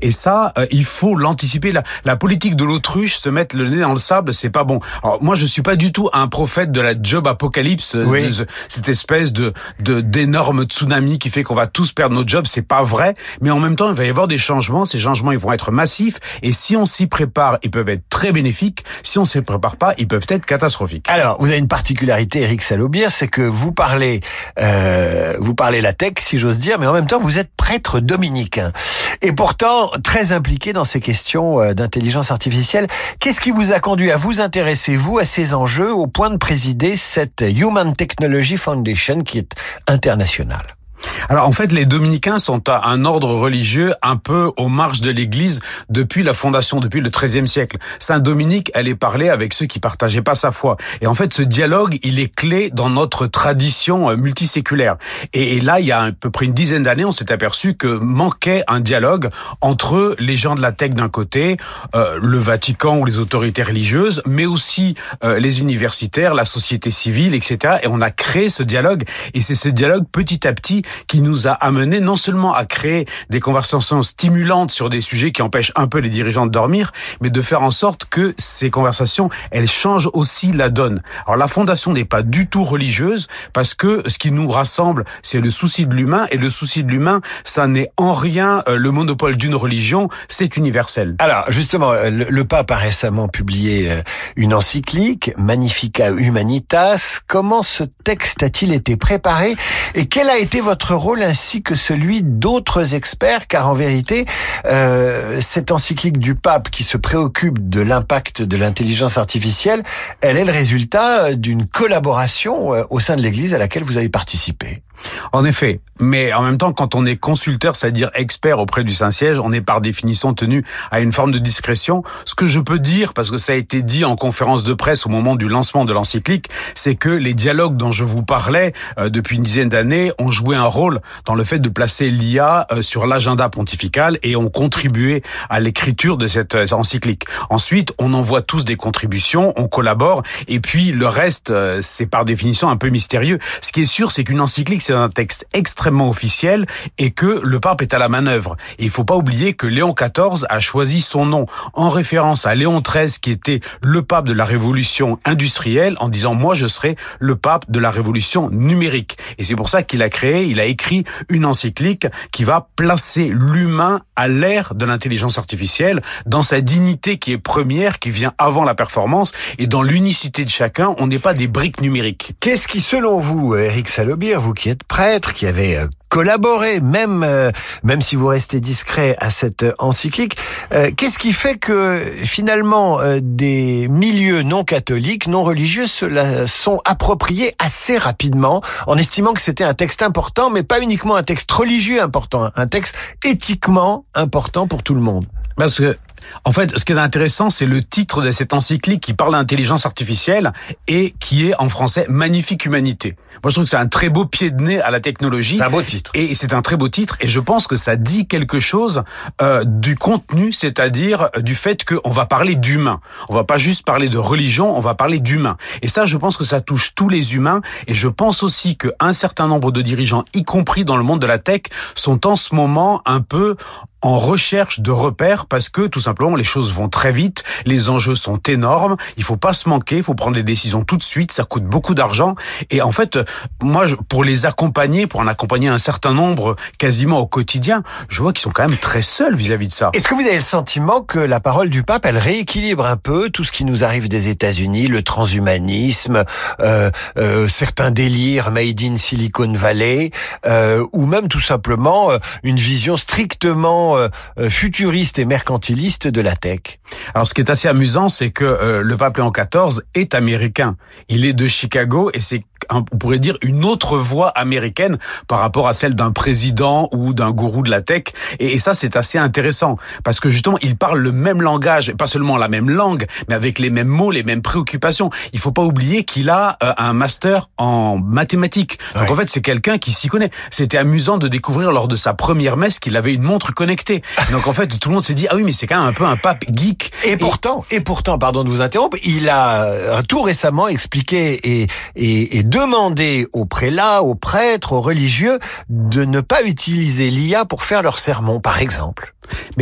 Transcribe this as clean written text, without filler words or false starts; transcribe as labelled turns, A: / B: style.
A: Et ça, il faut l'anticiper. La politique de l'autruche, se mettre le nez dans le sable, c'est pas bon. Alors moi, je suis pas du tout un prophète de la job apocalypse, cette espèce d'énorme tsunami qui fait qu'on va tous perdre notre job. C'est pas vrai. Mais en même temps, il va y avoir des changements. Ces changements, ils vont être massifs. Et si on s'y prépare, ils peuvent être très bénéfiques. Si on s'y prépare pas, ils peuvent être catastrophiques.
B: Alors, vous avez une particularité, Éric Salaubière, c'est que vous parlez la tech, si j'ose dire, mais en même temps, vous êtes prêtre dominicain. Et pourtant, très impliqué dans ces questions d'intelligence artificielle. Qu'est-ce qui vous a conduit à vous intéresser, vous, à ces enjeux, au point de présider cette Human Technology Foundation qui est internationale?
A: Alors en fait, les dominicains sont un ordre religieux un peu aux marges de l'Église depuis la fondation, depuis le XIIIe siècle. Saint Dominique allait parler avec ceux qui partageaient pas sa foi. Et en fait, ce dialogue, il est clé dans notre tradition multiséculaire. Et là, il y a à peu près une dizaine d'années, on s'est aperçu que manquait un dialogue entre les gens de la tech d'un côté, le Vatican ou les autorités religieuses, mais aussi les universitaires, la société civile, etc. Et on a créé ce dialogue. Et c'est ce dialogue, petit à petit, qui nous a amené non seulement à créer des conversations stimulantes sur des sujets qui empêchent un peu les dirigeants de dormir, mais de faire en sorte que ces conversations, elles changent aussi la donne. Alors la fondation n'est pas du tout religieuse, parce que ce qui nous rassemble, c'est le souci de l'humain, et le souci de l'humain, ça n'est en rien le monopole d'une religion, c'est universel.
B: Alors justement, le pape a récemment publié une encyclique, Magnificat Humanitas. Comment ce texte a-t-il été préparé et quel a été votre rôle ainsi que celui d'autres experts, car en vérité, cette encyclique du pape qui se préoccupe de l'impact de l'intelligence artificielle, elle est le résultat d'une collaboration au sein de l'Église à laquelle vous avez participé.
A: En effet, mais en même temps, quand on est consulteur, c'est-à-dire expert auprès du Saint-Siège, on est par définition tenu à une forme de discrétion. Ce que je peux dire, parce que ça a été dit en conférence de presse au moment du lancement de l'encyclique, c'est que les dialogues dont je vous parlais depuis une dizaine d'années ont joué un rôle dans le fait de placer l'IA sur l'agenda pontifical et ont contribué à l'écriture de cette encyclique. Ensuite, on envoie tous des contributions, on collabore, et puis le reste, c'est par définition un peu mystérieux. Ce qui est sûr, c'est qu'une encyclique, c'est un texte extrêmement officiel et que le pape est à la manœuvre. Et il faut pas oublier que Léon XIV a choisi son nom en référence à Léon XIII qui était le pape de la révolution industrielle en disant moi je serai le pape de la révolution numérique. Et c'est pour ça qu'il a écrit une encyclique qui va placer l'humain à l'ère de l'intelligence artificielle dans sa dignité qui est première, qui vient avant la performance et dans l'unicité de chacun, on n'est pas des briques numériques.
B: Qu'est-ce qui selon vous, Éric Salaubière, vous qui êtes prêtre, qui avez collaboré, même si vous restez discret à cette encyclique, qu'est-ce qui fait que finalement des milieux non catholiques, non religieux se la sont appropriés assez rapidement en estimant que c'était un texte important, mais pas uniquement un texte religieux important, un texte éthiquement important pour tout le monde?
A: Parce que, en fait, ce qui est intéressant, c'est le titre de cette encyclique qui parle d'intelligence artificielle et qui est, en français, Magnifique Humanité. Moi, je trouve que c'est un très beau pied de nez à la technologie.
B: C'est un beau titre.
A: Et c'est un très beau titre. Et je pense que ça dit quelque chose du contenu, c'est-à-dire du fait qu'on va parler d'humain. On va pas juste parler de religion, on va parler d'humain. Et ça, je pense que ça touche tous les humains. Et je pense aussi qu'un certain nombre de dirigeants, y compris dans le monde de la tech, sont en ce moment un peu en recherche de repères parce que tout simplement les choses vont très vite, les enjeux sont énormes, il faut pas se manquer, il faut prendre des décisions tout de suite, ça coûte beaucoup d'argent et en fait, moi pour les accompagner, pour en accompagner un certain nombre quasiment au quotidien, je vois qu'ils sont quand même très seuls vis-à-vis de ça.
B: Est-ce que vous avez le sentiment que la parole du pape, elle rééquilibre un peu tout ce qui nous arrive des États-Unis, le transhumanisme, certains délires made in Silicon Valley, ou même tout simplement une vision strictement futuriste et mercantiliste de la tech?
A: Alors, ce qui est assez amusant, c'est que le pape Léon XIV est américain. Il est de Chicago et c'est, on pourrait dire, une autre voix américaine par rapport à celle d'un président ou d'un gourou de la tech. Et ça, c'est assez intéressant parce que justement, il parle le même langage, pas seulement la même langue, mais avec les mêmes mots, les mêmes préoccupations. Il faut pas oublier qu'il a un master en mathématiques. Donc en fait, c'est quelqu'un qui s'y connaît. C'était amusant de découvrir lors de sa première messe qu'il avait une montre connectée. Donc en fait, tout le monde s'est dit ah oui, mais c'est quand même un peu un pape geek.
B: Et pourtant, pardon de vous interrompre, il a tout récemment expliqué et demandé aux prélats, aux prêtres, aux religieux de ne pas utiliser l'IA pour faire leurs sermons, par exemple.